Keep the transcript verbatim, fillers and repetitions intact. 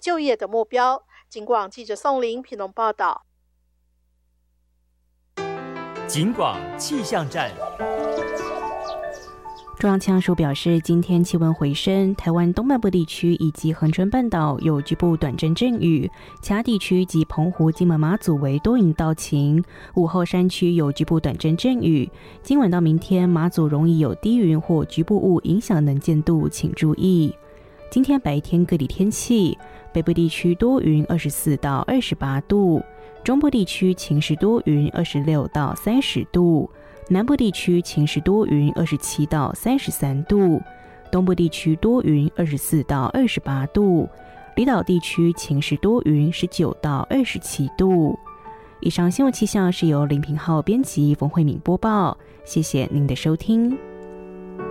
就业的目标。警广记者宋玲评论报道。 警广气象站。 中央气象署表示，今天气温回升，台湾东半部地区以及恒春半岛有局部短阵阵雨，其他地区及澎湖、金门、马祖为多云到晴。午后山区有局部短阵阵雨。今晚到明天，马祖容易有低云或局部雾影响能见度，请注意。今天白天各地天气，北部地区多云，二十四到二十八度；中部地区晴时多云，二十六到三十度。南部地区晴时多云，二十七到三十三度；东部地区多云，二十四到二十八度；离岛地区晴时多云，十九到二十七度。以上新闻气象是由林平浩编辑，冯慧敏播报，谢谢您的收听。